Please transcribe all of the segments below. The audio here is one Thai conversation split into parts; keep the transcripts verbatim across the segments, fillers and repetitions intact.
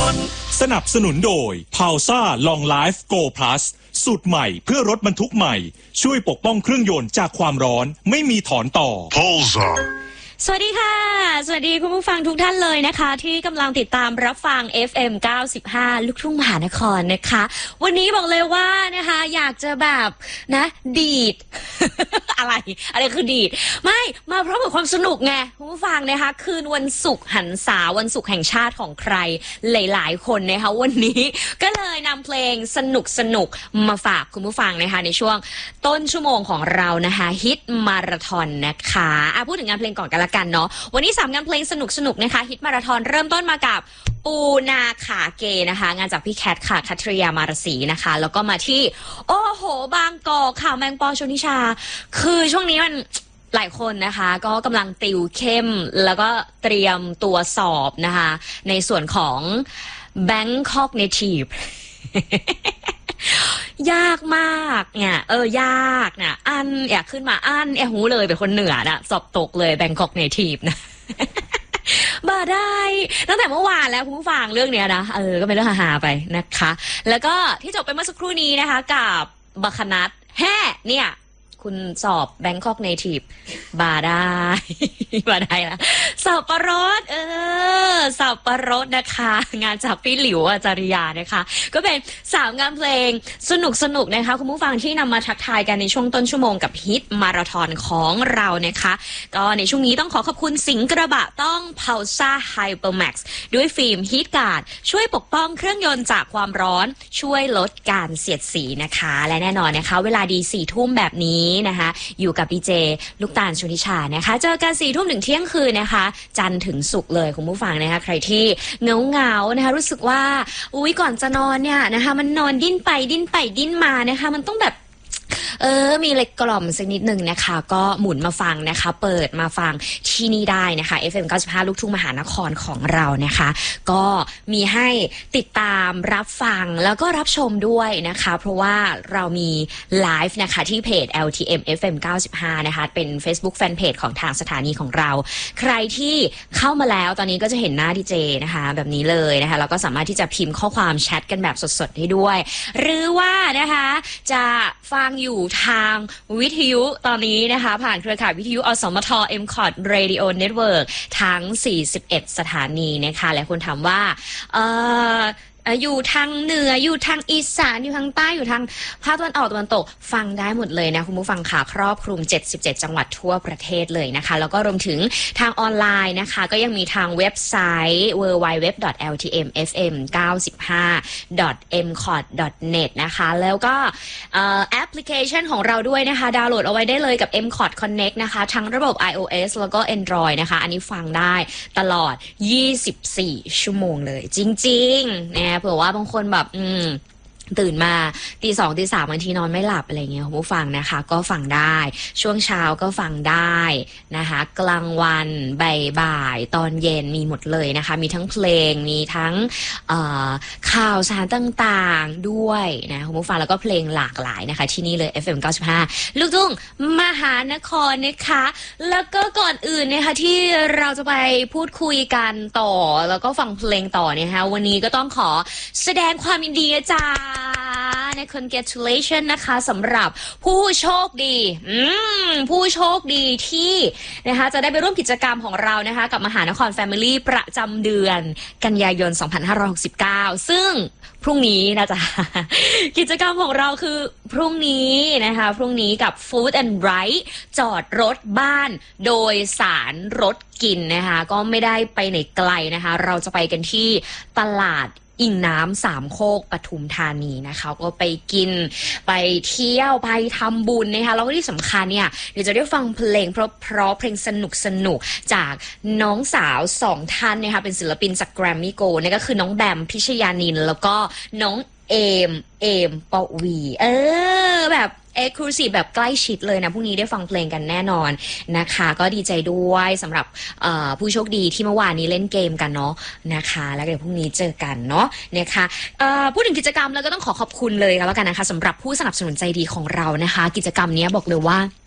สนับสนุนโดย พาวซ่า Long Life Go Plus สูตรใหม่เพื่อรถบรรทุกใหม่ช่วยปกป้องเครื่องยนต์จากความร้อนไม่มีถอนต่อ Pulsar สวัสดีค่ะสวัสดีคุณผู้ฟังทุกท่านเลยนะคะที่กำลังติดตามรับฟัง เอฟ เอ็ม เก้าสิบห้า ลูกทุ่งมหานครนะคะวันนี้บอกเลยว่านะคะอยากจะแบบนะดีด อะไรอะไรคือดีดไม่มาพร้อมกับความสนุกไงคุณผู้ฟังนะคะคืนวันศุกร์หันษาวันศุกร์แห่งชาติของใครหลายๆคนนะคะวันนี้ก็เลยนำเพลงสนุกสนุกมาฝากคุณผู้ฟังนะคะในช่วงต้นชั่วโมงของเรานะคะฮิตมาราธอนนะคะอ่ะพูดถึงงานเพลงก่อนกันละกันเนาะวันนี้สามงานเพลงสนุกสนุกนะคะฮิตมาราธอนเริ่มต้นมากับปูนาขาเกนะคะงานจากพี่แคทค่ะคัทริยามารสีนะคะแล้วก็มาที่โอ้โหบางกอกค่ะแมงปอชนิชาคือช่วงนี้มันหลายคนนะคะก็กำลังติวเข้มแล้วก็เตรียมตัวสอบนะคะในส่วนของ Bangkok Native ยากมากเนี่ยเออยากเนี่ยอันอยากขึ้นมาอันแอบหูเลยเป็นคนเหนือนะสอบตกเลย Bangkok Native นะ บ่ได้ตั้งแต่เมื่อวานแล้วคุณผู้ฟังเรื่องเนี้ยนะเออก็เป็นเรื่องฮาๆไปนะคะแล้วก็ที่จบไปเมื่อสักครู่นี้นะคะกับบัคนัทแฮ่เนี่ยคุณสอบ Bangkok Native บาได้ บาได้ละสับปะรดเออสับปะรดนะคะงานจากพี่หลิวอาจาริยานะคะก็เป็นสามงานเพลงสนุกสนุกนะคะคุณผู้ฟังที่นำมาทักทายกันในช่วงต้นชั่วโมงกับฮิตมาราธอนของเรานะคะก็ในช่วงนี้ต้องขอขอบคุณสิงห์กระบะต้อง Pulsar Hypermax ด้วยฟิล์มฮีทการ์ดช่วยปกป้องเครื่องยนต์จากความร้อนช่วยลดการเสียดสีนะคะและแน่นอนนะคะเวลาดีสี่ทุ่มแบบนี้นะคะอยู่กับดีเจลูกตาลชนิชานะคะเจอกันสี่ทุ่มถึงเที่ยงคืนนะคะจันทร์ถึงศุกร์เลยคุณผู้ฟังนะคะใครที่เงาเงานะคะรู้สึกว่าอุ้ยก่อนจะนอนเนี่ยนะคะมันนอนดิ้นไปดิ้นไปดิ้นมานะคะมันต้องแบบเออมีเล็กกล่อมสักนิดหนึ่งนะคะก็หมุนมาฟังนะคะเปิดมาฟังที่นี่ได้นะคะ เอฟ เอ็ม เก้าสิบห้า ลูกทุ่งมหานครของเรานะคะก็มีให้ติดตามรับฟังแล้วก็รับชมด้วยนะคะเพราะว่าเรามีไลฟ์นะคะที่เพจ แอล ที เอ็ม เอฟ เอ็ม เก้าสิบห้า นะคะเป็น Facebook Fanpage ของทางสถานีของเราใครที่เข้ามาแล้วตอนนี้ก็จะเห็นหน้าดีเจนะคะแบบนี้เลยนะคะแล้วก็สามารถที่จะพิมพ์ข้อความแชทกันแบบสดๆได้ด้วยหรือว่านะคะจะฟังอยู่ทางวิทยุตอนนี้นะคะผ่านเครือข่ายวิทยุอสมท เอ็ม คอท Radio Network ทั้งสี่สิบเอ็ดสถานีนะคะและคุณถามว่าเอ่ออยู่ทางเหนืออยู่ทางอีสานอยู่ทางใต้อยู่ทางภาคตะวันออกตะวันตกฟังได้หมดเลยนะคุณผู้ฟังค่ะครอบคลุมเจ็ดสิบเจ็ดจังหวัดทั่วประเทศเลยนะคะแล้วก็รวมถึงทางออนไลน์นะคะก็ยังมีทางเว็บไซต์ ดับเบิลยู ดับเบิลยู ดับเบิลยู ดอท แอล ที เอ็ม เอฟ เอ็ม เก้าสิบห้า ดอท เอ็ม คอท ดอท เน็ต นะคะแล้วก็แอปพลิเคชันของเราด้วยนะคะดาวน์โหลดเอาไว้ได้เลยกับ เอ็ม คอท Connect นะคะทั้งระบบ iOS แล้วก็ Android นะคะอันนี้ฟังได้ตลอดยี่สิบสี่ชั่วโมงเลยจริงๆนะเผื่อว่าบางคนแบบอืมตื่นมาตีสองตีสามบางทีนอนไม่หลับอะไรเงี้ยคุณผู้ฟังนะคะก็ฟังได้ช่วงเช้าก็ฟังได้นะคะกลางวันบ่ายๆตอนเย็นมีหมดเลยนะคะมีทั้งเพลงมีทั้งข่าวสารต่างๆด้วยนะคุณผู้ฟังแล้วก็เพลงหลากหลายนะคะที่นี่เลย เอฟ เอ็ม เก้าสิบห้า ลูกทุ่งมหานครนะคะแล้วก็ก่อนอื่นนะคะที่เราจะไปพูดคุยกันต่อแล้วก็ฟังเพลงต่อเนี่ยนะคะวันนี้ก็ต้องขอแสดงความยินดีจ้าใน congratulation นะคะสำหรับผู้โชคดีอืมผู้โชคดีที่นะคะจะได้ไปร่วมกิจกรรมของเรานะคะกับมหานคร Family ประจำเดือนกันยายนสองพันห้าร้อยหกสิบเก้าซึ่งพรุ่งนี้นะจ๊ะ กิจกรรมของเราคือพรุ่งนี้นะคะพรุ่งนี้กับ Food and Ride จอดรถบ้านโดยสารรถกินนะคะก็ไม่ได้ไปไหนไกลนะคะเราจะไปกันที่ตลาดอิ่งน้ำสามโคกปทุมธานีนะคะก็ไปกินไปเที่ยวไปทำบุญนะคะแล้วก็ที่สำคัญเนี่ยเดี๋ยวจะได้ฟังเพลงเพราะเพราะเพลงสนุกสนุกจากน้องสาวสองท่านนะคะเป็นศิลปินจากแกรมมี่โกลด์นั่นก็คือน้องแบมพิชยานินแล้วก็น้องเอมเอมปวีเออแบบเอ็กซ์คลูซีฟแบบใกล้ชิดเลยนะพรุ่งนี้ได้ฟังเพลงกันแน่นอนนะคะก็ดีใจด้วยสำหรับผู้โชคดีที่เมื่อวานนี้เล่นเกมกันเนาะนะคะแล้วเดี๋ยวพรุ่งนี้เจอกันเนาะนะคะพูดถึงกิจกรรมแล้วก็ต้องขอขอบคุณเลยแล้วกันนะคะสำหรับผู้สนับสนุนใจดีของเรานะคะกิจกรรมนี้บอกเลยว่า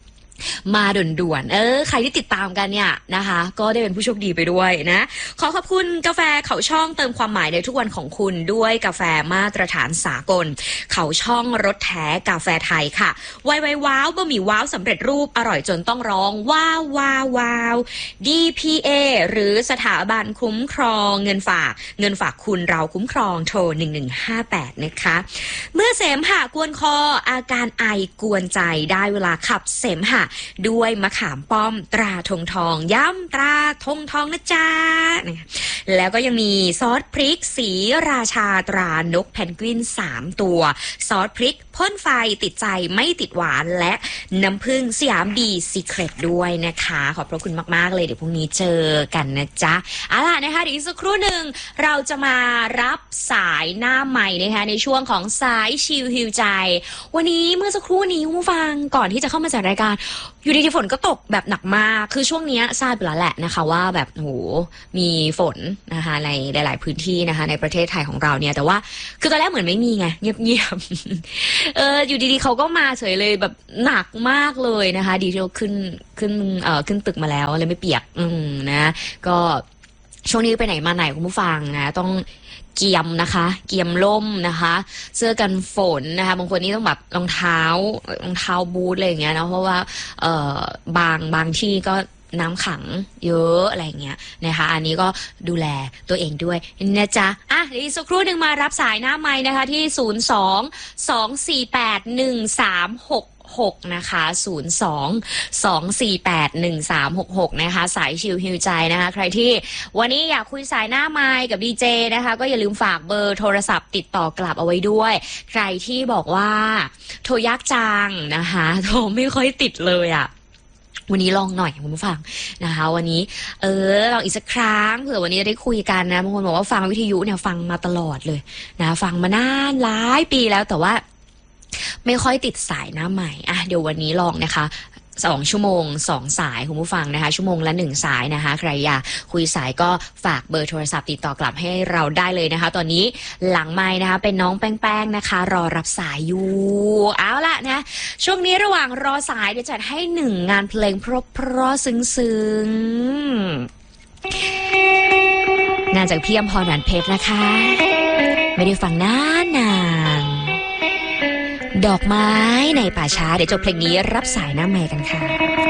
มาด่วนๆเออใครที่ติดตามกันเนี่ยนะคะก็ได้เป็นผู้โชคดีไปด้วยนะขอขอบคุณกาแฟเขาช่องเติมความหมายในทุกวันของคุณด้วยกาแฟมาตรฐานสากลเขาช่องรสแท้กาแฟไทยค่ะไวไวว้าวบะหมี่ว้าวสำเร็จรูปอร่อยจนต้องร้องว้าวว้าวว้าว ดี พี เอ หรือสถาบันคุ้มครองเงินฝากเงินฝากคุณเราคุ้มครองโทรหนึ่งหนึ่งห้าแปดนะคะเมื่อเสมหะกวนคออาการไอกวนใจได้เวลาขับเสมหะด้วยมะขามป้อมตราธงทองย้ำตราธงทองนะจ๊ะแล้วก็ยังมีซอสพริกสีราชาตรานกแพนกวินสามตัวซอสพริกพ่นไฟติดใจไม่ติดหวานและน้ำผึ้งสยามดีซีเครตด้วยนะคะขอบพระคุณมากๆเลยเดี๋ยวพรุ่งนี้เจอกันนะจ๊ะเอาล่ะนะคะเดี๋ยวอีกสักครู่หนึ่งเราจะมารับสายหน้าใหม่นะคะในช่วงของสายชิลฮิวใจวันนี้เมื่อสักครู่นี้คุณผู้ฟังก่อนที่จะเข้ามาจัดรายการอยู่ดีๆฝนก็ตกแบบหนักมากคือช่วงนี้ทราบอยู่แล้วแหละนะคะว่าแบบโหมีฝนนะคะในหลายๆพื้นที่นะคะในประเทศไทยของเราเนี่ยแต่ว่าคือตอนแรกเหมือนไม่มีไงเงียบๆเอออยู่ดีๆเขาก็มาเฉยเลยแบบหนักมากเลยนะคะดีที่เราขึ้นขึ้นเอ่อขึ้นตึกมาแล้วเลยไม่เปียกอืมนะก็ช่วงนี้ไปไหนมาไหนคุณผู้ฟังนะต้องเกียมนะคะเกียมล่มนะคะเสื้อกันฝนนะคะบางคนนี่ต้องแบบรองเท้ารองเท้าบูทอะไรอย่างเงี้ยนะเพราะว่าเอ่อบางบางที่ก็น้ำขังเยอะอะไรอย่างเงี้ยนะคะอันนี้ก็ดูแลตัวเองด้วยนะจ๊ะอ่ะเดี๋ยวอีกสักครู่หนึ่งมารับสายหน้าไมค์นะคะที่ศูนย์สอง สองสี่แปด หนึ่งสามหกหกนะคะศูนย์สอง สองสี่แปด หนึ่งสามหกหกนะคะสายชิลฮิวใจนะคะใครที่วันนี้อยากคุยสายหน้าไมค์กับดีเจนะคะก็อย่าลืมฝากเบอร์โทรศัพท์ติดต่อกลับเอาไว้ด้วยใครที่บอกว่าโทรยากจังนะคะโทรไม่ค่อยติดเลยอ่ะวันนี้ลองหน่อยคุณผู้ฟังนะคะวันนี้เออลองอีกสักครั้งเผื่อวันนี้จะได้คุยกันนะบางคนบอกว่าฟังวิทยุเนี่ยฟังมาตลอดเลยนะฟังมานานหลายปีแล้วแต่ว่าไม่ค่อยติดสายหน้าใหม่อ่ะเดี๋ยววันนี้ลองนะคะสองชั่วโมงสองสายคุณผู้ฟังนะคะชั่วโมงละหนึ่งสายนะคะใครอยากคุยสายก็ฝากเบอร์โทรศัพท์ติดต่อกลับให้เราได้เลยนะคะตอนนี้หลังไมค์นะคะเป็นน้องแป้งๆนะคะรอรับสายอยู่เอาล่ะนะช่วงนี้ระหว่างรอสายเดี๋ยวจัดให้หนึ่งงานเพลงเพราะๆซึ้งๆงานจากพี่อมพรหวานเพชรนะคะไม่ได้ฟังนานๆดอกไม้ในป่าช้าเดี๋ยวจบเพลงนี้รับสายหน้าไมค์กันค่ะ